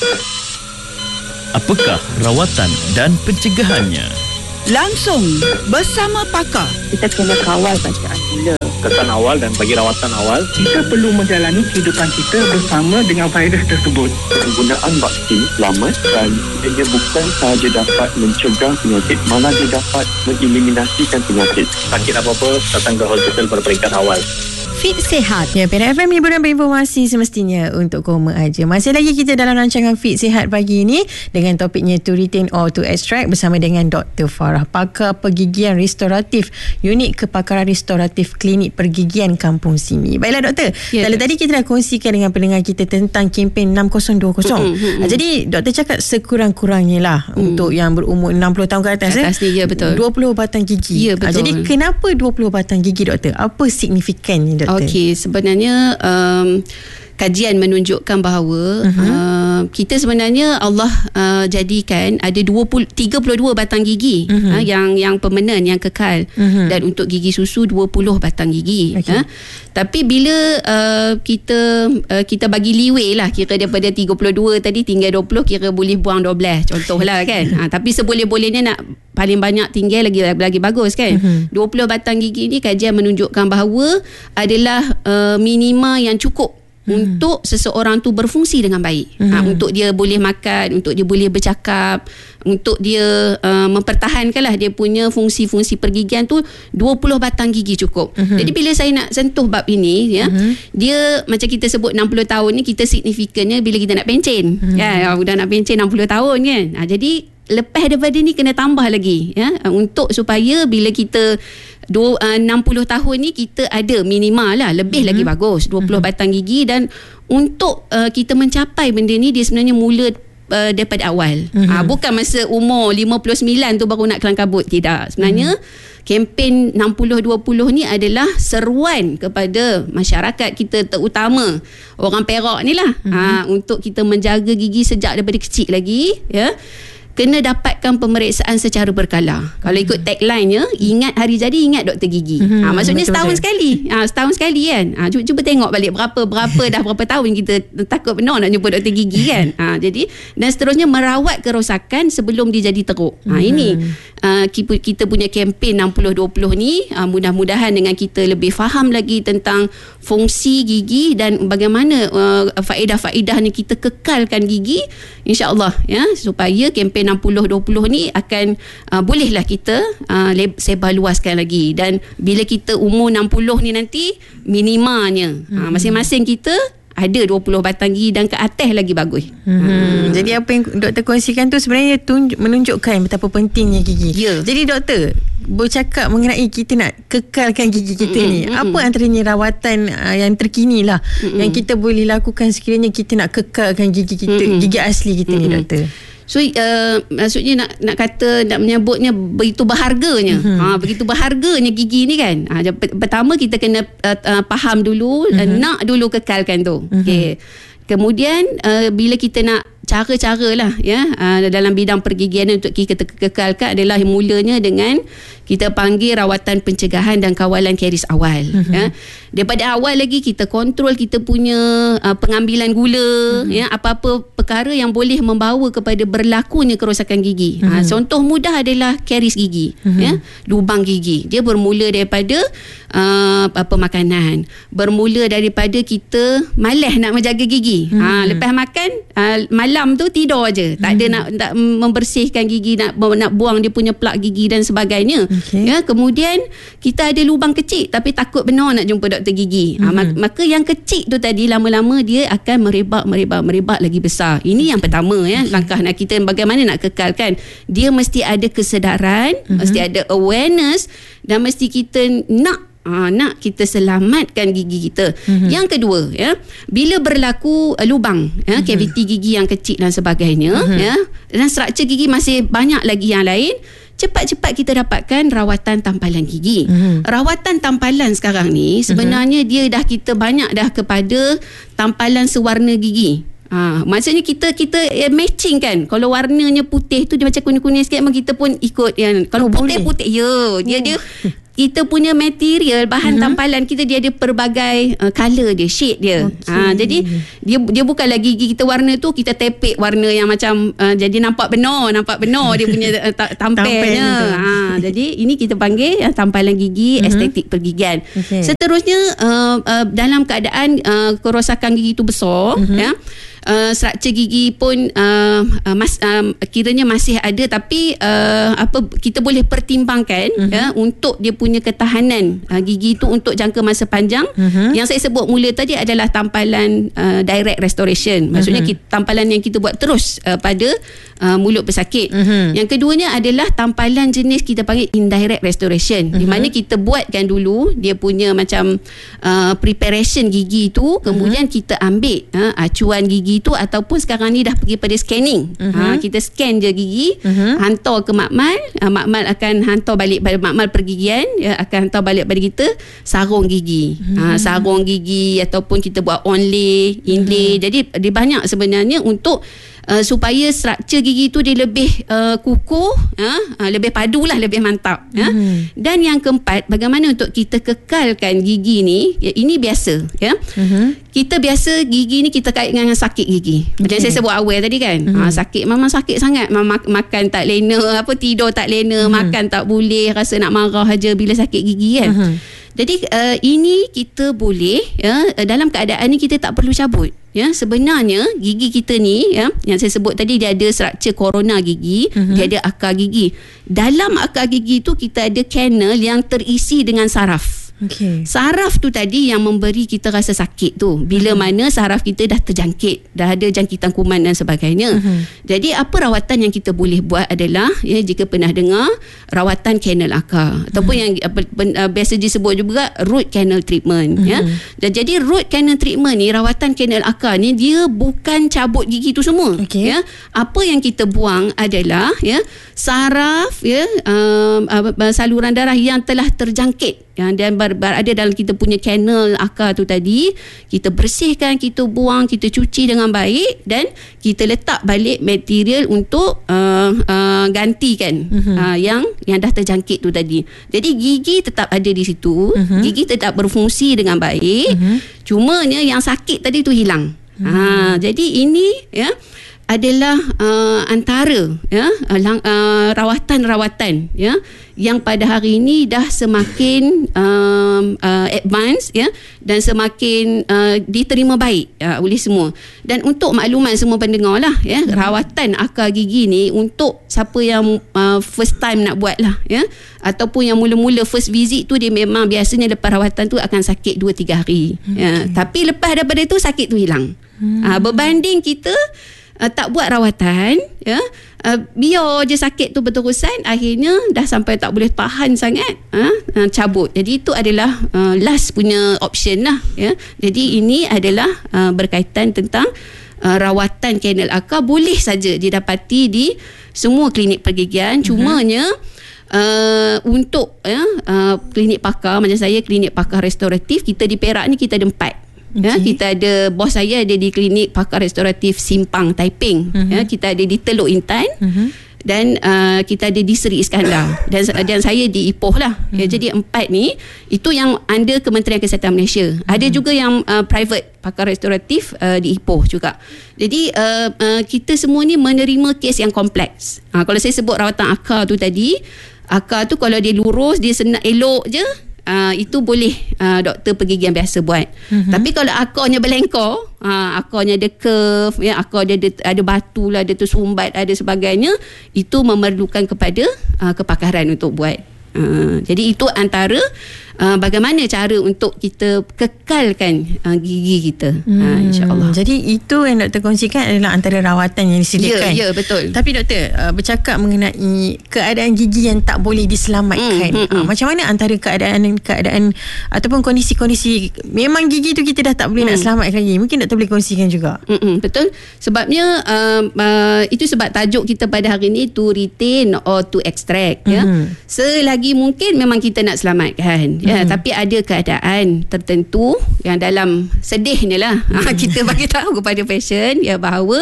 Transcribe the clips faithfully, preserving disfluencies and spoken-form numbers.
Apakah rawatan dan pencegahannya? Langsung bersama pakar. Kita kena kawal bacaan gula. Kesan awal dan bagi rawatan awal. Kita perlu menjalani kehidupan kita bersama dengan virus tersebut. Penggunaan vaksin selamat dan ia bukan sahaja dapat mencegah penyakit, malah dia dapat mengeliminasikan penyakit. Sakit apa-apa, datang ke hospital pada peringkat awal. Fit Sihat. Ya, P R F M hiburan berinformasi semestinya untuk koma aja. Masih lagi kita dalam rancangan Fit Sihat pagi ini dengan topiknya To Retain or To Extract bersama dengan Doktor Farah, pakar pergigian restoratif unit kepakaran restoratif Klinik Pergigian Kampung Simi. Baiklah doktor, ya, kalau tadi kita dah kongsikan dengan pendengar kita tentang kempen enam kosong dua kosong. Mm-hmm. Jadi doktor cakap sekurang-kurangnya lah mm. untuk yang berumur enam puluh tahun ke atas, atas eh? ni, ya betul. dua puluh batang gigi. Ya betul. Jadi kenapa dua puluh batang gigi doktor? Apa signifikannya doktor? Okey, sebenarnya um, kajian menunjukkan bahawa uh-huh. uh, kita sebenarnya Allah uh, jadikan ada dua puluh, tiga puluh dua batang gigi uh-huh. uh, yang yang permanent, yang kekal, uh-huh. dan untuk gigi susu dua puluh batang gigi. Okay. Uh. Tapi bila uh, kita uh, kita bagi leeway lah, kira daripada tiga puluh dua tadi tinggal dua puluh, kira boleh buang dua belas contohlah kan. uh, tapi seboleh-bolehnya nak paling banyak tinggal lagi lagi bagus kan. Uh-huh. dua puluh batang gigi ni kajian menunjukkan bahawa adalah uh, minima yang cukup Hmm. untuk seseorang tu berfungsi dengan baik. Hmm. Ha, untuk dia boleh makan, untuk dia boleh bercakap, untuk dia uh, mempertahankanlah dia punya fungsi-fungsi pergigian tu, dua puluh batang gigi cukup. Hmm. Jadi bila saya nak sentuh bab ini ya, hmm. dia macam kita sebut enam puluh tahun ni, kita signifikannya bila kita nak pencen. Hmm. Ya, udah nak pencen enam puluh tahun kan. Ha, jadi lepas daripada ni kena tambah lagi ya, untuk supaya bila kita Dua, uh, enam puluh tahun ni kita ada minimal lah, lebih mm-hmm. lagi bagus dua puluh mm-hmm. batang gigi. Dan untuk uh, kita mencapai benda ni, dia sebenarnya mula uh, daripada awal. mm-hmm. uh, bukan masa umur lima puluh sembilan tu baru nak kelang kabut, tidak. Sebenarnya mm-hmm. kempen enam puluh dua puluh ni adalah seruan kepada masyarakat kita, terutama orang Perak ni lah, mm-hmm. uh, untuk kita menjaga gigi sejak daripada kecil lagi ya. Kena dapatkan pemeriksaan secara berkala. Hmm. Kalau ikut tagline-nya, ingat hari jadi, ingat doktor gigi. Hmm, ha, maksudnya betul, setahun betul. sekali. Ha, setahun sekali kan. Ha, cuba, cuba tengok balik berapa berapa dah berapa tahun kita takut benar nak jumpa doktor gigi kan. Ha, jadi dan seterusnya merawat kerosakan sebelum dia jadi teruk. Ha, hmm. Ini uh, kita punya kempen enam puluh dua puluh ni. Uh, mudah-mudahan dengan kita lebih faham lagi tentang fungsi gigi dan bagaimana uh, faedah-faedahnya kita kekalkan gigi, insya-Allah ya, supaya kempen enam puluh dua puluh ni akan uh, bolehlah kita uh, sebar luaskan lagi. Dan bila kita umur enam puluh ni nanti, minimanya hmm. uh, masing-masing kita ada dua puluh batang gigi dan ke atas lagi bagus. Hmm. Hmm. Jadi apa yang doktor kongsikan tu sebenarnya tunjuk, menunjukkan betapa pentingnya gigi. Ya. Jadi doktor bercakap mengenai kita nak kekalkan gigi kita mm-hmm. ni, mm-hmm. apa antaranya rawatan uh, yang terkini lah mm-hmm. yang kita boleh lakukan sekiranya kita nak kekalkan gigi kita, mm-hmm. gigi asli kita mm-hmm. ni doktor? So uh, maksudnya nak nak kata, nak menyebutnya begitu berharganya. Mm-hmm. Ha, begitu berharganya gigi ni kan. Ha, pertama kita kena uh, uh, faham dulu, mm-hmm. uh, nak dulu kekalkan tu. Mm-hmm. Okey. Kemudian uh, bila kita nak cara-cara lah ya, uh, dalam bidang pergigian untuk kita kekalkan adalah mulanya dengan kita panggil rawatan pencegahan dan kawalan karies awal. Mm-hmm. Ya. Daripada awal lagi kita kontrol kita punya uh, pengambilan gula, mm-hmm. ya, apa-apa perkara yang boleh membawa kepada berlakunya kerosakan gigi. Mm-hmm. Ha, contoh mudah adalah karies gigi, mm-hmm. ya, lubang gigi. Dia bermula daripada uh, apa makanan, bermula daripada kita malas nak menjaga gigi. Mm-hmm. Ha, lepas makan uh, malam tu tidur aje, tak ada mm-hmm. nak, nak membersihkan gigi, nak nak buang dia punya plak gigi dan sebagainya. Okay. Ya, kemudian kita ada lubang kecil tapi takut benar nak jumpa doktor gigi. Mm-hmm. Ha, maka yang kecil tu tadi lama-lama dia akan merebak merebak merebak lagi besar. Ini yang pertama ya, langkah nak kita bagaimana nak kekalkan. Dia mesti ada kesedaran, mm-hmm. mesti ada awareness dan mesti kita nak Ha, nak kita selamatkan gigi kita. Mm-hmm. Yang kedua ya, bila berlaku uh, lubang ya, mm-hmm. kaviti gigi yang kecil dan sebagainya, mm-hmm. ya, dan struktur gigi masih banyak lagi yang lain, cepat-cepat kita dapatkan rawatan tampalan gigi. Mm-hmm. Rawatan tampalan sekarang ni sebenarnya mm-hmm. dia dah kita banyak dah kepada tampalan sewarna gigi. Ha, maksudnya kita kita eh, matching kan. Kalau warnanya putih tu dia macam kuning-kuning sikit, memang kita pun ikut yang kalau oh, putih-putih ya, dia oh. dia kita punya material bahan mm-hmm. tampalan kita dia ada pelbagai uh, color dia, shade dia. Okay. Ha, jadi dia dia bukanlah gigi kita warna tu kita tepek warna yang macam uh, jadi nampak benar, nampak benar dia punya uh, tampilnya. Ha, jadi ini kita panggil uh, tampalan gigi, mm-hmm. estetik pergigian. Okay. Seterusnya uh, uh, dalam keadaan uh, kerosakan gigi tu besar, mm-hmm. ya. Uh, struktur gigi pun uh, uh, mas, uh, kiranya masih ada, tapi uh, apa kita boleh pertimbangkan uh-huh. ya, untuk dia punya ketahanan uh, gigi tu untuk jangka masa panjang. Uh-huh. Yang saya sebut mula tadi adalah tampalan uh, direct restoration. Maksudnya uh-huh. kita, tampalan yang kita buat terus uh, pada uh, mulut pesakit. Uh-huh. Yang keduanya adalah tampalan jenis kita panggil indirect restoration. Uh-huh. Di mana kita buatkan dulu dia punya macam uh, preparation gigi tu, kemudian uh-huh. kita ambil uh, acuan gigi tu, ataupun sekarang ni dah pergi pada scanning. Uh-huh. Ha, kita scan je gigi, uh-huh. hantar ke makmal, ha, makmal akan hantar balik pada makmal pergigian, ya, akan hantar balik pada kita sarung gigi. Uh-huh. Ha, sarung gigi ataupun kita buat onlay, inlay. Uh-huh. Jadi dia banyak sebenarnya untuk Uh, supaya struktur gigi tu dia lebih uh, kukuh, uh, uh, lebih padulah, lebih mantap. Mm-hmm. uh. Dan yang keempat, bagaimana untuk kita kekalkan gigi ni, ya, ini biasa, ya. Mm-hmm. Kita biasa gigi ni kita kait dengan sakit gigi. Macam okay. saya sebut awal tadi kan, mm-hmm. uh, sakit memang sakit sangat, memang makan tak lena, apa tidur tak lena, mm-hmm. makan tak boleh, rasa nak marah aja bila sakit gigi kan. Mm-hmm. Jadi uh, ini kita boleh, ya, dalam keadaan ni kita tak perlu cabut. Ya, sebenarnya gigi kita ni, ya, yang saya sebut tadi, dia ada struktur korona gigi, uh-huh. dia ada akar gigi. Dalam akar gigi tu kita ada kanal yang terisi dengan saraf. Okay. Saraf tu tadi yang memberi kita rasa sakit tu. Bila uh-huh. mana saraf kita dah terjangkit, dah ada jangkitan kuman dan sebagainya. Uh-huh. Jadi apa rawatan yang kita boleh buat adalah, ya, jika pernah dengar rawatan kanal akar, uh-huh. ataupun yang apa, uh, biasa disebut juga root canal treatment. Uh-huh. Ya. Dan jadi root canal treatment ni, rawatan kanal akar ni, dia bukan cabut gigi tu semua. Okay. Ya. Apa yang kita buang adalah, ya, saraf, ya, um, uh, saluran darah yang telah terjangkit, yang dan ber, berada dalam kita punya kanal akar tu tadi, kita bersihkan, kita buang, kita cuci dengan baik, dan kita letak balik material untuk uh, uh, gantikan uh-huh. uh, yang yang dah terjangkit tu tadi. Jadi gigi tetap ada di situ, uh-huh. gigi tetap berfungsi dengan baik, uh-huh. cumanya yang sakit tadi tu hilang. Uh-huh. Ha, jadi ini, ya, adalah uh, antara, ya, uh, rawatan-rawatan, ya, yang pada hari ini dah semakin um, uh, advance, ya, dan semakin uh, diterima baik uh, oleh semua. Dan untuk makluman semua pendengar lah, ya, hmm. rawatan akar gigi ni untuk siapa yang uh, first time nak buat lah, ya, ataupun yang mula-mula first visit tu, dia memang biasanya lepas rawatan tu akan sakit dua tiga hari. Okay. Ya. Tapi lepas daripada tu sakit tu hilang. Hmm. Uh, berbanding kita Uh, tak buat rawatan, ya, uh, biar je sakit tu berterusan, akhirnya dah sampai tak boleh tahan sangat, uh, uh, cabut. Jadi itu adalah uh, last punya option lah, ya. Jadi ini adalah uh, berkaitan tentang uh, rawatan kanal akar, boleh saja didapati di semua klinik pergigian. Uh-huh. Cumanya Uh, untuk, ya, uh, klinik pakar macam saya, klinik pakar restoratif, kita di Perak ni kita ada empat. Okay. Ya, kita ada, bos saya ada di klinik pakar restoratif Simpang Taiping. Uh-huh. Ya, kita ada di Teluk Intan. Uh-huh. Dan uh, kita ada di Seri Iskandar, dan, dan saya di Ipoh lah. Uh-huh. Ya, jadi empat ni itu yang under Kementerian Kesihatan Malaysia. Uh-huh. Ada juga yang uh, private pakar restoratif uh, di Ipoh juga. Jadi uh, uh, kita semua ni menerima kes yang kompleks. Uh, kalau saya sebut rawatan akar tu tadi, akar tu kalau dia lurus, dia senang elok je, Uh, itu boleh uh, doktor pergigian biasa buat. Uh-huh. Tapi kalau akarnya berlengkar, uh, akarnya ada curve, ya, akar dia ada, ada batu lah, ada tersumbat, ada sebagainya, itu memerlukan kepada uh, kepakaran untuk buat. Uh, jadi itu antara uh, bagaimana cara untuk kita kekalkan uh, gigi kita, hmm. uh, insya-Allah. Jadi itu yang doktor kongsikan adalah antara rawatan yang disediakan. Ya, ya, betul. Tapi doktor, uh, bercakap mengenai keadaan gigi yang tak boleh diselamatkan. Hmm, hmm, hmm. Uh, macam mana antara keadaan keadaan ataupun kondisi-kondisi memang gigi tu kita dah tak boleh hmm. nak selamatkan lagi? Mungkin doktor boleh kongsikan juga. Hmm, hmm, betul. Sebabnya uh, uh, itu sebab tajuk kita pada hari ini, to retain or to extract, hmm. ya. Selagi mungkin memang kita nak selamatkan, ya, hmm. tapi ada keadaan tertentu yang dalam sedihnya lah, hmm. kita bagi tahu kepada pasien, ya, bahawa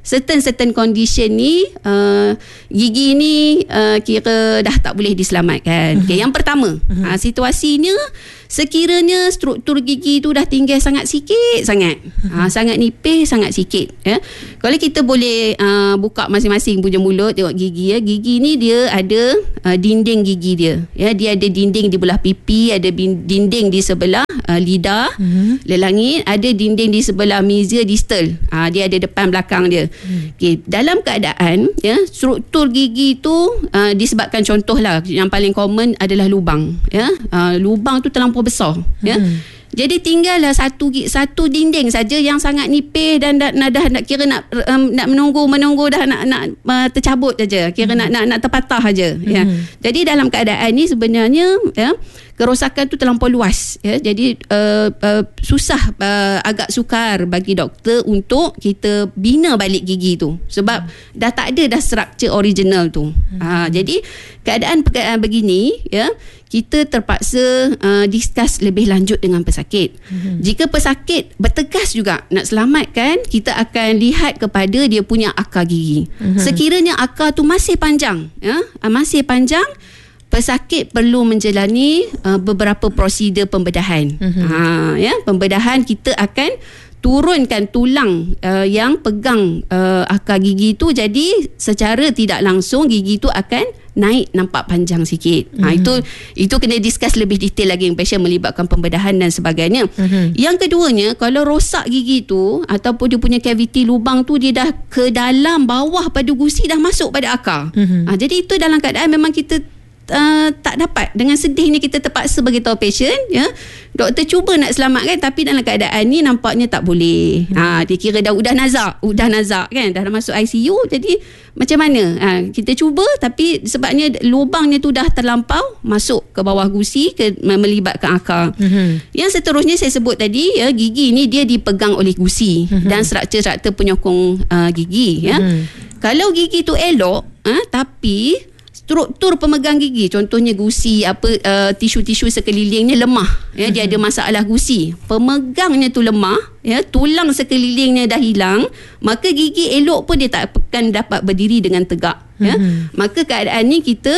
certain-certain condition ni uh, gigi ni uh, kira dah tak boleh diselamatkan. Okay, yang pertama, uh, situasinya sekiranya struktur gigi tu dah tinggal sangat sikit sangat, uh, sangat nipis, sangat sikit, ya. Kalau kita boleh uh, buka masing-masing punya mulut, tengok gigi, ya. Gigi ni dia ada uh, dinding gigi dia, ya. Dia ada dinding di belah pipi, ada dinding di sebelah uh, lidah, uh-huh. lelangit, ada dinding di sebelah mizia distal. Uh, dia ada depan belakang dia. Uh-huh. Okay. Dalam keadaan, ya, struktur gigi tu uh, disebabkan, contohlah yang paling common adalah lubang, ya. Uh, lubang tu terlampau besar, hmm. ya. Jadi tinggallah satu satu dinding saja yang sangat nipis dan dah, dah, dah nak kira nak um, nak menunggu menunggu dah nak nak uh, tercabut saja, kira hmm. nak nak nak terpatah saja, hmm. ya. Jadi dalam keadaan ni sebenarnya, ya, kerosakan tu terlampau luas, ya. Jadi uh, uh, susah, uh, agak sukar bagi doktor untuk kita bina balik gigi tu sebab hmm. dah tak ada dah struktur original tu. Hmm. Uh, jadi keadaan keadaan begini, ya, kita terpaksa uh, discuss lebih lanjut dengan pesakit. Mm-hmm. Jika pesakit bertegas juga nak selamatkan, kita akan lihat kepada dia punya akar gigi. Mm-hmm. Sekiranya akar tu masih panjang, ya, masih panjang, pesakit perlu menjalani uh, beberapa prosedur pembedahan. Mm-hmm. Ha, ya, pembedahan kita akan turunkan tulang uh, yang pegang uh, akar gigi tu, jadi secara tidak langsung gigi tu akan naik nampak panjang sikit. Mm-hmm. Ha, itu itu kena discuss lebih detail lagi dengan pasien, melibatkan pembedahan dan sebagainya. Mm-hmm. Yang keduanya, kalau rosak gigi tu ataupun dia punya cavity lubang tu, dia dah ke dalam bawah pada gusi, dah masuk pada akar. Mm-hmm. Ha, jadi itu dalam keadaan memang kita Uh, tak dapat. Dengan sedihnya kita terpaksa beritahu pasien, ya, doktor cuba nak selamatkan tapi dalam keadaan ni nampaknya tak boleh. Hmm. Ha, dia kira dah udah nazak, udah nazak kan, dah masuk I C U. Jadi macam mana? Ha, kita cuba tapi sebabnya lubangnya tu dah terlampau masuk ke bawah gusi, ke melibatkan akar. Hmm. Yang seterusnya saya sebut tadi, ya, gigi ni dia dipegang oleh gusi hmm. dan struktur-struktur penyokong uh, gigi, ya. Hmm. Kalau gigi tu elok, ha, tapi struktur pemegang gigi, contohnya gusi, apa uh, tisu-tisu sekelilingnya lemah, ya, dia ada masalah gusi, pemegangnya tu lemah, ya, tulang sekelilingnya dah hilang, maka gigi elok pun dia tak akan dapat berdiri dengan tegak, ya. Mm-hmm. Maka keadaan ni kita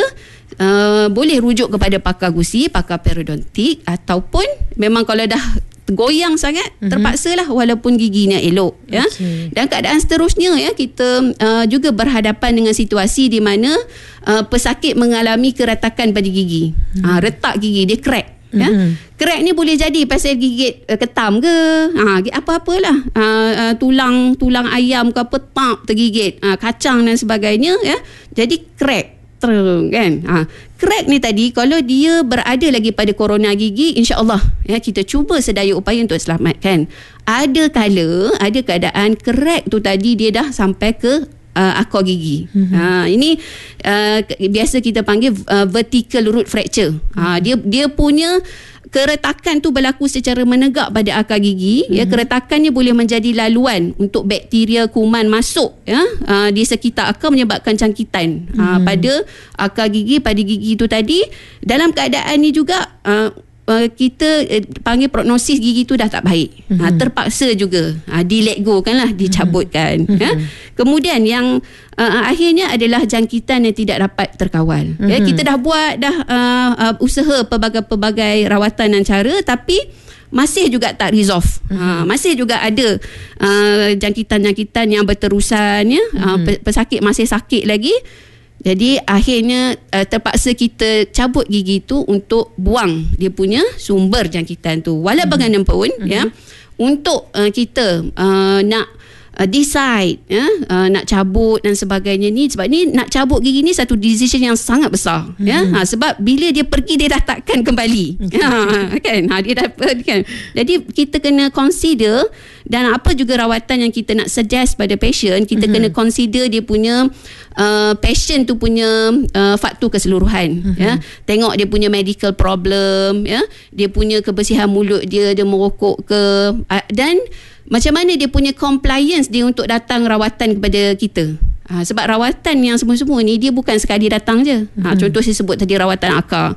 uh, boleh rujuk kepada pakar gusi, pakar periodontik, ataupun memang kalau dah goyang sangat, mm-hmm. terpaksalah walaupun giginya elok, ya. Okay. Dan keadaan seterusnya, ya, kita uh, juga berhadapan dengan situasi di mana uh, pesakit mengalami keretakan pada gigi, mm-hmm. uh, retak gigi dia crack, mm-hmm. ya. Crack ni boleh jadi pasal gigit uh, ketam ke, uh, apa-apalah, uh, uh, tulang tulang ayam ke apa, tap tergigit, uh, kacang dan sebagainya, ya. Jadi crack kan. Ha, crack ni tadi kalau dia berada lagi pada korona gigi, insya-Allah, ya, kita cuba sedaya upaya untuk selamatkan. Ada kala ada keadaan crack tu tadi dia dah sampai ke uh, akar gigi. Mm-hmm. Ha, ini uh, biasa kita panggil uh, vertical root fracture. Ha, dia dia punya keretakan tu berlaku secara menegak pada akar gigi, mm-hmm. ya. Keretakannya boleh menjadi laluan untuk bakteria kuman masuk, ya, uh, di sekitar akar, menyebabkan jangkitan, mm-hmm. uh, pada akar gigi, pada gigi itu tadi. Dalam keadaan ni juga uh, Uh, kita uh, panggil prognosis gigi tu dah tak baik, mm-hmm. ha, terpaksa juga ha, di let go kan lah, dicabutkan, mm-hmm. ya. Kemudian yang uh, akhirnya adalah jangkitan yang tidak dapat terkawal, mm-hmm. ya. Kita dah buat dah uh, uh, usaha pelbagai-pelbagai rawatan dan cara, tapi masih juga tak resolve, mm-hmm. ha, masih juga ada uh, jangkitan-jangkitan yang berterusan, ya. Mm-hmm. uh, pesakit masih sakit lagi. Jadi akhirnya uh, terpaksa kita cabut gigi tu untuk buang dia punya sumber jangkitan tu. Walau mm-hmm. bagaimanapun, mm-hmm. ya, untuk uh, kita uh, nak uh, decide, ya, uh, nak cabut dan sebagainya ni, sebab ni nak cabut gigi ni satu decision yang sangat besar, mm-hmm. ya. Ha, sebab bila dia pergi dia dah takkan kembali, okay. ha, kan, ha, dia dah kan. Jadi kita kena consider, dan apa juga rawatan yang kita nak suggest pada patient, kita mm-hmm. kena consider dia punya uh, patient tu punya uh, faktor keseluruhan, mm-hmm. ya. Tengok dia punya medical problem, ya, dia punya kebersihan mulut dia, dia merokok ke, uh, dan macam mana dia punya compliance dia untuk datang rawatan kepada kita. Ha, sebab rawatan yang semua-semua ni dia bukan sekali datang je. Ha, mm-hmm. Contoh saya sebut tadi rawatan akar.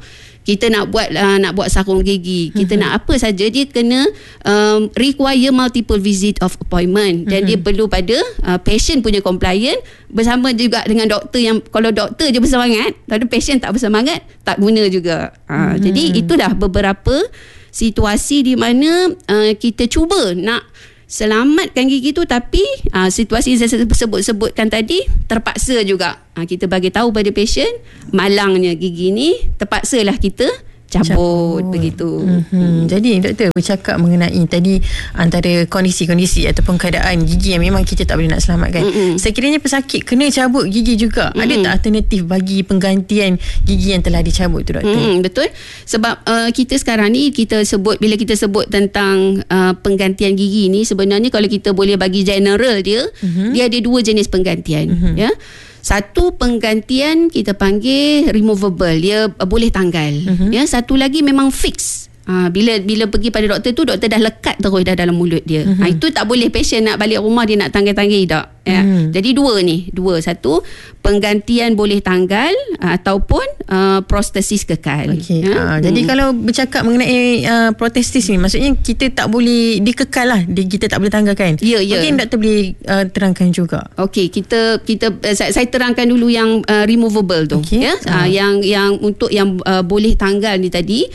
kita nak buat uh, nak buat sarung gigi, kita mm-hmm. nak apa saja, dia kena um, require multiple visit of appointment dan mm-hmm. dia perlu pada uh, patient punya compliant bersama juga dengan doktor. Yang kalau doktor je bersemangat, tapi patient tak bersemangat, tak guna juga. Uh, mm-hmm. Jadi itu dah beberapa situasi di mana uh, kita cuba nak selamatkan gigi tu, tapi uh, situasi yang saya sebut-sebutkan tadi terpaksa juga uh, kita bagi tahu pada patient malangnya gigi ni, terpaksalah kita cabut, cabut. begitu. Mm-hmm. Hmm. Jadi doktor bercakap mengenai tadi antara kondisi-kondisi ataupun keadaan gigi yang memang kita tak boleh nak selamatkan. Mm-hmm. Sekiranya pesakit kena cabut gigi juga, mm-hmm. ada tak alternatif bagi penggantian gigi yang telah dicabut tu doktor? Mm-hmm, betul. Sebab uh, kita sekarang ni kita sebut, bila kita sebut tentang uh, penggantian gigi ni, sebenarnya kalau kita boleh bagi general dia, mm-hmm. dia ada dua jenis penggantian. Mm-hmm. Ya. Satu penggantian kita panggil removable, dia uh, boleh tanggal. Uh-huh. Ya, satu lagi memang fix. Ha, bila bila pergi pada doktor tu, doktor dah lekat terus dah dalam mulut dia. Uh-huh. Ha, itu tak boleh patient nak balik rumah dia nak tanggal-tanggal tak. Ya. Uh-huh. Jadi dua ni, dua. Satu penggantian boleh tanggal uh, ataupun uh, prostesis kekal. Okay. Ha? Ha, jadi hmm. kalau bercakap mengenai uh, prostesis ni, maksudnya kita tak boleh dikekal lah, di, kita tak boleh tanggalkan. Ya, ya. Mungkin doktor boleh uh, terangkan juga. Okey, kita kita uh, saya, saya terangkan dulu yang uh, removable tu. Okay. Ya. Uh, uh. yang yang untuk yang uh, boleh tanggal ni tadi.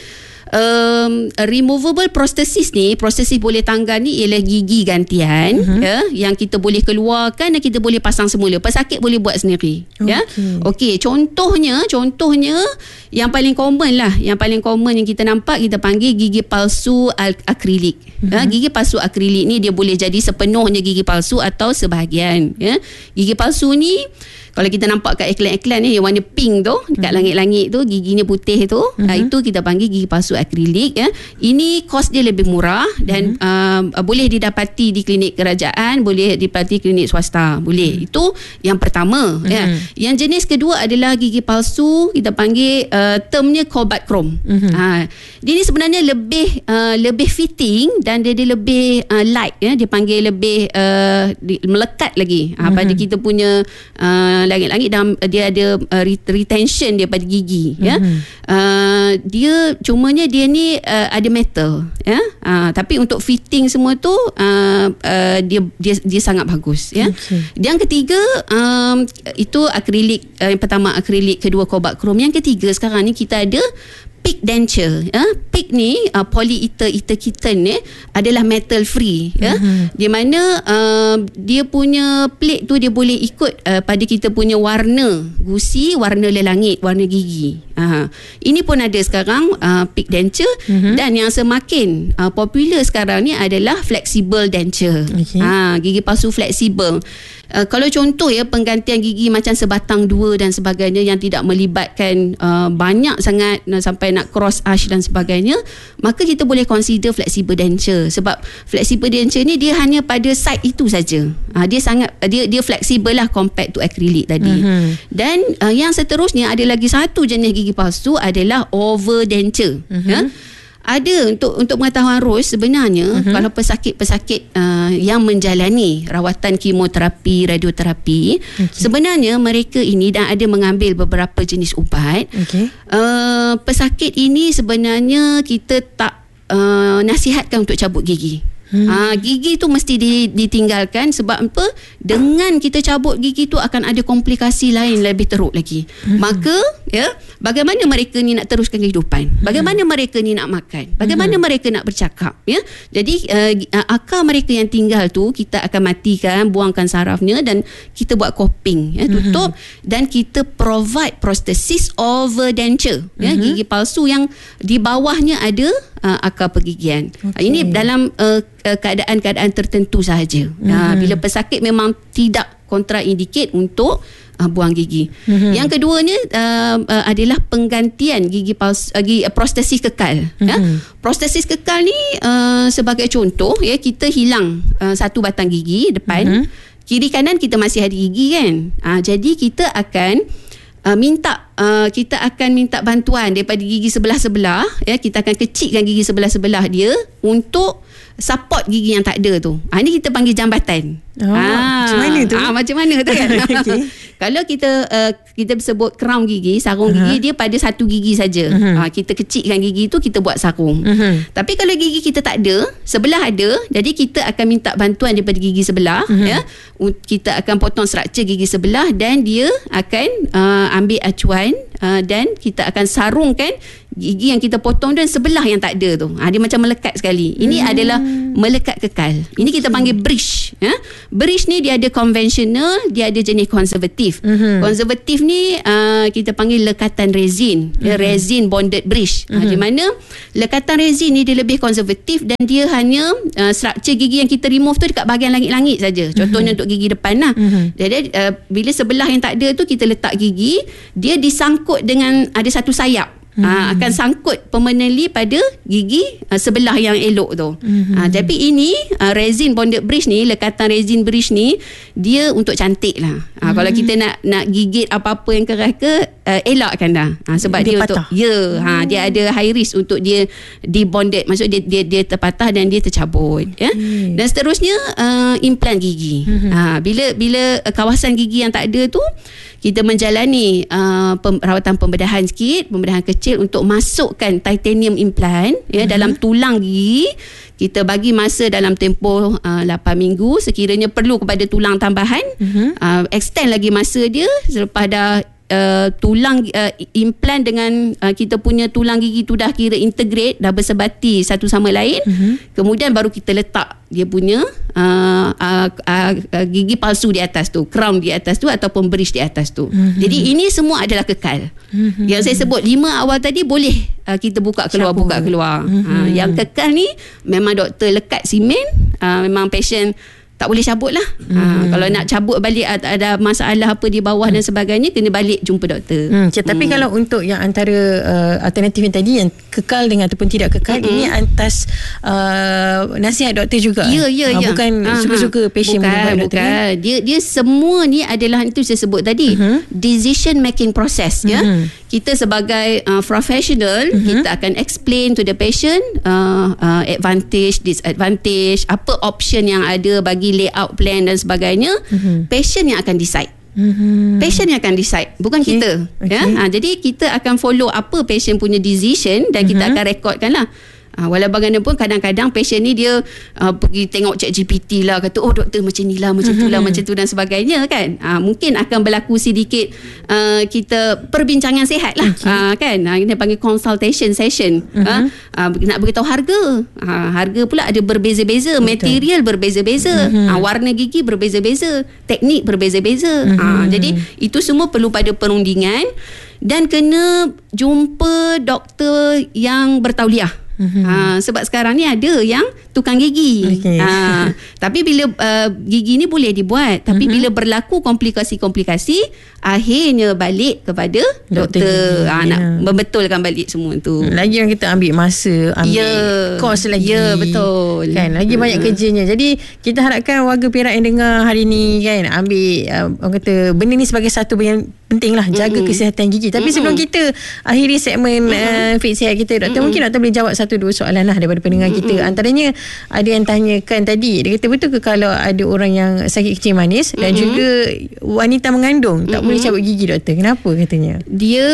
Um, removable prostesis ni, prostesis boleh tanggal ni ialah gigi gantian, uh-huh. ya, yang kita boleh keluarkan dan kita boleh pasang semula. Pesakit boleh buat sendiri. Okay. Ya. Okey, contohnya contohnya yang paling common lah, yang paling common yang kita nampak, kita panggil gigi palsu akrilik. Uh-huh. Ya, gigi palsu akrilik ni dia boleh jadi sepenuhnya gigi palsu atau sebahagian. Ya. Gigi palsu ni kalau kita nampak kat iklan-iklan ni yang warna pink tu, dekat hmm. langit-langit tu, giginya putih tu, hmm. uh, itu kita panggil gigi palsu akrilik. Ya. Ini kos dia lebih murah dan hmm. uh, boleh didapati di klinik kerajaan, boleh didapati klinik swasta, boleh. Hmm. Itu yang pertama. Hmm. Ya. Yang jenis kedua adalah gigi palsu, kita panggil uh, termnya cobalt chrome. Hmm. Uh, dia ni sebenarnya lebih uh, lebih fitting dan dia, dia lebih uh, light. Ya. Dia panggil lebih uh, di, melekat lagi uh, hmm. pada kita punya uh, langit-langit, dan dia ada uh, retention dia pada gigi. Mm-hmm. Ya, uh, dia cumanya dia ni uh, ada metal. Ya, uh, tapi untuk fitting semua tu uh, uh, dia dia dia sangat bagus. Ya, okay. Yang ketiga um, itu akrilik. Uh, yang pertama akrilik, kedua cobalt chrome. Yang ketiga sekarang ni kita ada PEEK denture. Ya. PEEK ni uh, polyether ether kitten ni adalah metal free. Ya. Mm-hmm. Di mana uh, dia punya plate tu dia boleh ikut uh, pada kita punya warna gusi, warna lelangit, warna gigi. Uh, ini pun ada sekarang uh, PEEK denture. Mm-hmm. Dan yang semakin uh, popular sekarang ni adalah flexible denture. Okay. Uh, gigi palsu fleksibel. Uh, kalau contoh ya, penggantian gigi macam sebatang dua dan sebagainya yang tidak melibatkan uh, banyak sangat uh, sampai nak cross arch dan sebagainya, maka kita boleh consider flexible denture. Sebab flexible denture ni dia hanya pada side itu saja. Uh, dia sangat uh, dia dia fleksibel lah compared to acrylic tadi. Mm-hmm. Dan uh, yang seterusnya ada lagi satu jenis gigi palsu adalah over denture. Mm-hmm. Ya. Ada untuk untuk pengetahuan Ros, sebenarnya uh-huh. kalau pesakit-pesakit uh, yang menjalani rawatan kemoterapi, radioterapi, okay. sebenarnya mereka ini dan ada mengambil beberapa jenis ubat. Okay. Uh, pesakit ini sebenarnya kita tak uh, nasihatkan untuk cabut gigi. Hmm. Ha, gigi tu mesti ditinggalkan. Sebab apa? Dengan kita cabut gigi tu akan ada komplikasi lain lebih teruk lagi. Hmm. Maka ya, bagaimana mereka ni nak teruskan kehidupan? Bagaimana hmm. mereka ni nak makan? Bagaimana hmm. mereka nak bercakap? Ya. Jadi uh, akal mereka yang tinggal tu kita akan matikan, buangkan sarafnya dan kita buat coping, ya, tutup hmm. dan kita provide prosthesis over denture. Ya, hmm. gigi palsu yang di bawahnya ada uh, akar pergigian. Okay. Ini dalam uh, keadaan-keadaan tertentu sahaja. Mm-hmm. Uh, bila pesakit memang tidak kontraindicate untuk uh, buang gigi. Mm-hmm. Yang keduanya uh, uh, adalah penggantian gigi palsu, uh, gigi, uh, prostesis kekal. Mm-hmm. Ya? Prostesis kekal ni uh, sebagai contoh, ya, kita hilang uh, satu batang gigi depan, mm-hmm. kiri kanan kita masih ada gigi kan. Uh, jadi kita akan Uh, minta uh, kita akan minta bantuan daripada gigi sebelah-sebelah, ya, kita akan kecilkan gigi sebelah-sebelah dia untuk support gigi yang tak ada tu. Ha, ini kita panggil jambatan. Oh, ha, macam mana tu? Ha, macam mana tu kan? Okay. Kalau kita uh, kita sebut crown gigi, sarung uh-huh. gigi dia pada satu gigi saja. Uh-huh. Ha, kita kecilkan gigi tu, kita buat sarung. Uh-huh. Tapi kalau gigi kita tak ada, sebelah ada, jadi kita akan minta bantuan daripada gigi sebelah. Uh-huh. Ya, kita akan potong struktur gigi sebelah dan dia akan uh, ambil acuan uh, dan kita akan sarungkan gigi yang kita potong dan sebelah yang tak ada tu. Ha, dia macam melekat sekali. Ini hmm. adalah melekat kekal. Ini kita panggil bridge. Ya? Bridge ni dia ada konvensional, dia ada jenis konservatif. Hmm. Konservatif ni uh, kita panggil lekatan resin. Hmm. Resin bonded bridge. Hmm. Ha, di mana lekatan resin ni dia lebih konservatif dan dia hanya uh, struktur gigi yang kita remove tu dekat bahagian langit-langit saja. Contohnya hmm. untuk gigi depan lah. Hmm. Jadi uh, bila sebelah yang tak ada tu kita letak gigi, dia disangkut dengan ada satu sayap. Hmm. Uh, akan sangkut permanently pada gigi uh, sebelah yang elok tu. Hmm. Uh, tapi ini uh, resin bonded bridge ni, lekatan resin bridge ni dia untuk cantik lah. Uh, hmm. Kalau kita nak nak gigit apa-apa yang keras ke, uh, elakkan dah. Uh, sebab dia, dia untuk ya, yeah, hmm. ha, dia ada high risk untuk dia dibonded, maksud dia dia dia terpatah dan dia tercabut. Ya. Hmm. Dan seterusnya uh, implant gigi. Hmm. Uh, bila bila uh, kawasan gigi yang tak ada tu, kita menjalani uh, perawatan pembedahan sikit, pembedahan kecil untuk masukkan titanium implant ya, uh-huh. dalam tulang gigi. Kita bagi masa dalam tempoh uh, lapan minggu. Sekiranya perlu kepada tulang tambahan, uh-huh. uh, extend lagi masa dia selepas dah Uh, tulang uh, implant dengan uh, kita punya tulang gigi tu dah kira integrate, dah bersebati satu sama lain. Uh-huh. Kemudian baru kita letak dia punya uh, uh, uh, uh, gigi palsu di atas tu, crown di atas tu ataupun bridge di atas tu. Uh-huh. Jadi ini semua adalah kekal. Uh-huh. Yang saya sebut lima awal tadi boleh uh, kita buka keluar Cabut. buka keluar. Uh-huh. Uh, yang kekal ni memang doktor lekat simen, uh, memang patient tak boleh cabut lah. Hmm. Ha, kalau nak cabut balik ada masalah apa di bawah hmm. dan sebagainya, kena balik jumpa doktor. Hmm. Tapi hmm. kalau untuk yang antara uh, alternatif yang tadi, yang kekal dengan ataupun tidak kekal, hmm. ini atas uh, nasihat doktor juga. Ya, ya, ha, ya. Bukan ha, suka-suka patient bukan, boleh buat bukan. doktor. Kan? Dia dia semua ni adalah itu saya sebut tadi, uh-huh. decision making process. Uh-huh. Ya. Kita sebagai uh, professional, uh-huh. kita akan explain to the patient uh, uh, advantage, disadvantage, apa option yang ada bagi layout plan dan sebagainya. Mm-hmm. Patient yang akan decide. Mm-hmm. Patient yang akan decide, bukan okay. kita. Okay. Ya? Ha, jadi kita akan follow apa patient punya decision dan mm-hmm. kita akan rekodkan lah. Ha, walau bagaimanapun kadang-kadang patient ni dia uh, pergi tengok ChatGPT lah, kata oh doktor macam ni lah, macam tu lah, macam tu dan sebagainya kan. Ha, mungkin akan berlaku sedikit uh, kita perbincangan sihat lah. Okay. Ha, kan ha, kita panggil consultation session. Uh-huh. Ha, nak beritahu harga. Ha, harga pula ada berbeza-beza. Betul. Material berbeza-beza. Uh-huh. Ha, warna gigi berbeza-beza. Teknik berbeza-beza. Uh-huh. Ha, jadi itu semua perlu pada perundingan dan kena jumpa doktor yang bertauliah. Mm-hmm. Ha, sebab sekarang ni ada yang tukang gigi. Okay. Ha, tapi bila uh, gigi ni boleh dibuat, tapi mm-hmm. bila berlaku komplikasi-komplikasi, akhirnya balik kepada doktor, doktor ha, nak yeah. membetulkan balik semua tu. Lagi yang kita ambil masa, ambil yeah. kos lagi. Ya, yeah, betul. Kan, lagi mm-hmm. banyak kerjanya. Jadi kita harapkan warga Perak yang dengar hari ni kan, ambil uh, orang kata benda ni sebagai satu yang penting lah, jaga mm-hmm. kesihatan gigi. Tapi mm-hmm. sebelum kita akhiri segmen mm-hmm. uh, Fit Sihat kita, doktor, mm-hmm. mungkin doktor boleh jawab satu dua soalan lah daripada pendengar mm-hmm. kita. Antaranya ada yang tanyakan tadi, dia kata betul ke kalau ada orang yang sakit kencing manis mm-hmm. dan juga wanita mengandung tak mm-hmm. boleh cabut gigi, doktor? Kenapa katanya? Dia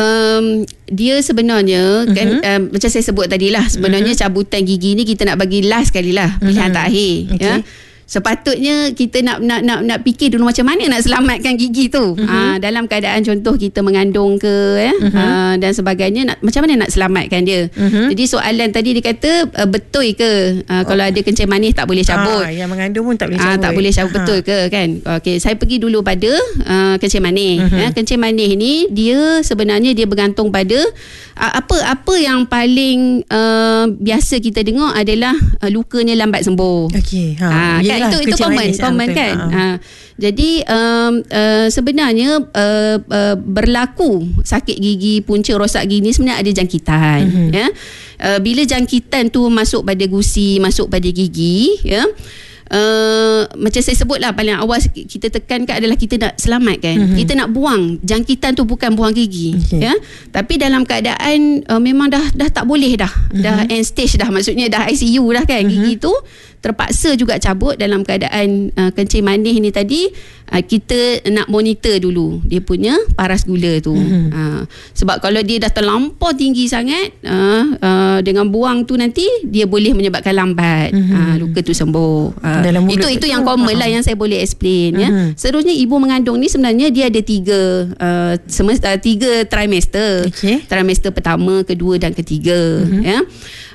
um, dia sebenarnya mm-hmm. kan um, macam saya sebut tadi lah, sebenarnya mm-hmm. cabutan gigi ni kita nak bagi last sekali lah, pilihan mm-hmm. terakhir. Okay. Ya. Sepatutnya kita nak nak nak nak fikir dulu macam mana nak selamatkan gigi tu. Uh-huh. Aa, dalam keadaan contoh kita mengandung ke ya, uh-huh. aa, dan sebagainya, nak, macam mana nak selamatkan dia. Uh-huh. Jadi soalan tadi dia kata uh, betul ke uh, kalau ada kencing manis tak boleh cabut? Ah, yang mengandung pun tak boleh cabut. Ah, tak boleh cabut, betul ke kan? Okey, saya pergi dulu pada uh, kencing manis. Uh-huh. Ya, kencing manis ni dia sebenarnya dia bergantung pada uh, apa apa yang paling uh, biasa kita dengar adalah uh, lukanya lambat sembuh. Okey. Ha, ha kan, itu itu common common kan. Ha. Ha. Jadi um, uh, sebenarnya uh, uh, berlaku sakit gigi, punca rosak gigi ni sebenarnya ada jangkitan. Mm-hmm. Ya. Uh, bila jangkitan tu masuk pada gusi, masuk pada gigi, ya. uh, macam saya sebutlah paling awal kita tekankan adalah kita nak selamatkan. Mm-hmm. Kita nak buang jangkitan tu, bukan buang gigi. Okay. Ya. Tapi dalam keadaan uh, memang dah dah tak boleh dah. Mm-hmm. Dah end stage dah, maksudnya dah I C U dah kan. Mm-hmm. Gigi tu terpaksa juga cabut dalam keadaan uh, kencing manis ni tadi. uh, kita nak monitor dulu dia punya paras gula tu. Mm-hmm. uh, sebab kalau dia dah terlampau tinggi sangat, uh, uh, dengan buang tu nanti dia boleh menyebabkan lambat. Mm-hmm. uh, luka tu sembuh. uh, itu itu yang common lah yang saya boleh explain. Mm-hmm. Ya. Seterusnya ibu mengandung ni sebenarnya dia ada tiga uh, semest, uh, tiga trimester. Okay. Trimester pertama, kedua dan ketiga. Mm-hmm. Ya.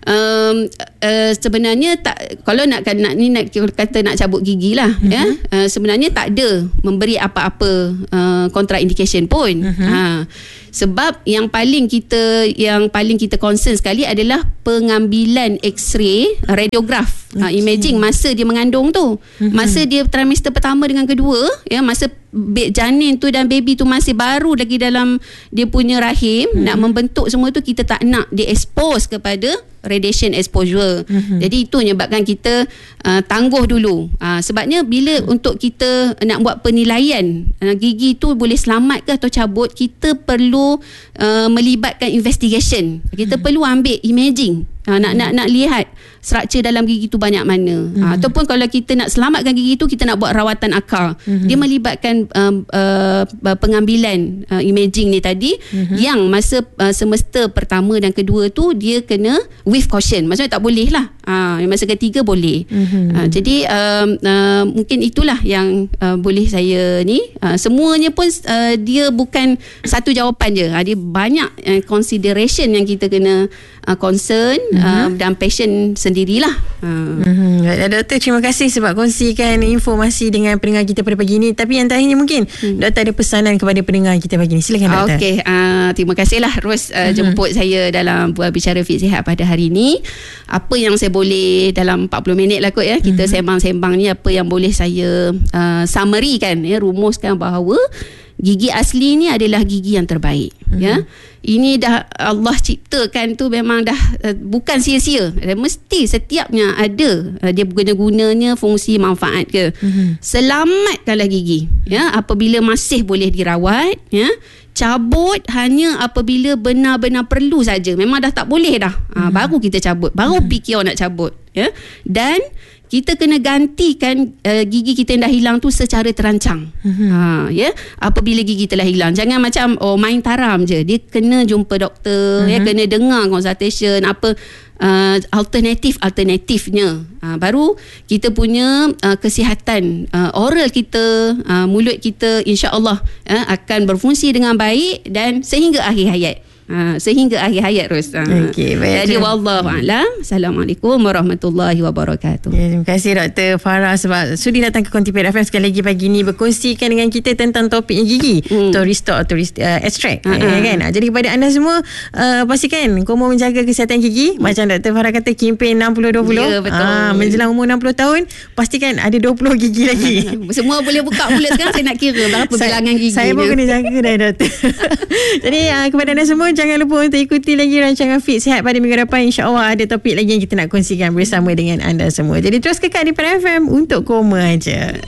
Um, uh, sebenarnya tak, kalau nak nak ni nak kata nak cabut gigi lah. Mm-hmm. Ya, uh, sebenarnya tak ada memberi apa-apa uh, contraindication pun. Mm-hmm. uh, sebab yang paling kita yang paling kita concern sekali adalah pengambilan X-ray, radiograf, okay. uh, imaging masa dia mengandung tu. Mm-hmm. Masa dia trimester pertama dengan kedua, ya, masa janin tu dan baby tu masih baru lagi dalam dia punya rahim, mm-hmm. nak membentuk semua tu, kita tak nak dia expose kepada radiation exposure. Mm-hmm. Jadi itu menyebabkan kita uh, tangguh dulu. Uh, sebabnya bila mm-hmm. untuk kita nak buat penilaian uh, gigi tu boleh selamat ke atau cabut, kita perlu uh, melibatkan investigation. Kita mm-hmm. perlu ambil imaging. Uh, nak nak nak lihat struktur dalam gigi tu banyak mana. Mm-hmm. Uh, ataupun kalau kita nak selamatkan gigi tu, kita nak buat rawatan akar. Mm-hmm. Dia melibatkan um, uh, pengambilan uh, imaging ni tadi, mm-hmm. yang masa uh, semester pertama dan kedua tu dia kena with caution. Maksudnya tak boleh lah. Uh, masa ketiga boleh. Mm-hmm. Uh, jadi um, uh, mungkin itulah yang uh, boleh saya ni. Uh, semuanya pun uh, dia bukan satu jawapan je. Uh, dia banyak uh, consideration yang kita kena uh, concern. Mm-hmm. uh, dan passion sendirilah. Uh. Mm-hmm. Doktor, terima kasih sebab kongsikan informasi dengan pendengar kita pada pagi ini. Tapi yang terakhirnya mungkin mm. Doktor ada pesanan kepada pendengar kita pagi ini. Silakan Doktor. Okey, uh, terima kasihlah Ros uh, mm-hmm. jemput saya dalam buat bicara Fit Sihat pada hari ini. Apa yang saya boleh dalam empat puluh minit lah kot ya, kita mm-hmm. sembang-sembang ni, apa yang boleh saya uh, summary kan, ya, rumuskan bahawa gigi asli ni adalah gigi yang terbaik. Mm-hmm. Ya, ini dah Allah ciptakan tu memang dah uh, bukan sia-sia. Mesti setiapnya ada uh, dia guna-gunanya, fungsi, manfaat ke. Mm-hmm. Selamatkanlah gigi. Ya, apabila masih boleh dirawat. Ya, cabut hanya apabila benar-benar perlu saja. Memang dah tak boleh dah. Mm-hmm. Uh, baru kita cabut. Baru mm-hmm. fikir nak cabut. Ya, dan kita kena gantikan uh, gigi kita yang dah hilang tu secara terancang. Mm-hmm. Ha, ya, apabila gigi telah hilang, jangan macam oh main taram je. Dia kena jumpa doktor, mm-hmm. ya, kena dengar consultation apa uh, alternatif-alternatifnya. Ha, baru kita punya uh, kesihatan uh, oral kita, uh, mulut kita insya-Allah uh, akan berfungsi dengan baik dan sehingga akhir hayat. Ha, sehingga akhir hayat Ros. Ha. Okay, jadi wallahu a'lam. Assalamualaikum warahmatullahi wabarakatuh. Ya, terima kasih Doktor Farah sebab sudi datang ke Konti P R F M sekali lagi pagi ni berkongsikan dengan kita tentang topiknya gigi, hmm. to restore atau uh, extract. Ha, ya, kan? Jadi kepada anda semua, uh, pastikan kamu menjaga kesihatan gigi. Hmm. Macam Doktor Farah kata, kempen enam puluh dua puluh. Ya, betul. Ha, menjelang umur enam puluh tahun, pastikan ada dua puluh gigi lagi. Semua boleh buka mulut sekarang. Saya nak kira berapa bilangan gigi. Saya pun kena jaga dah Doktor. Jadi uh, kepada anda semua, jangan lupa untuk ikuti lagi rancangan Fit Sihat pada minggu depan. InsyaAllah ada topik lagi yang kita nak kongsikan bersama dengan anda semua. Jadi terus kekal di P R F M untuk koma aja.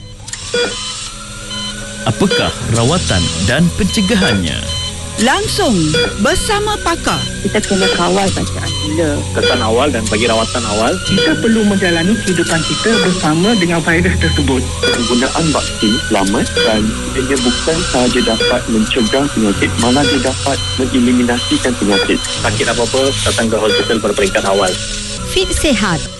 Apakah rawatan dan pencegahannya? Langsung bersama pakar. Kita kena kawal bacaan gula. Kesan awal dan bagi rawatan awal. Kita perlu menjalani kehidupan kita bersama dengan virus tersebut. Penggunaan vaksin selamat dan ia bukan sahaja dapat mencegah penyakit, malah dia dapat mengeliminasikan penyakit. Sakit apa-apa, datang ke hospital pada peringkat awal. Fit Sihat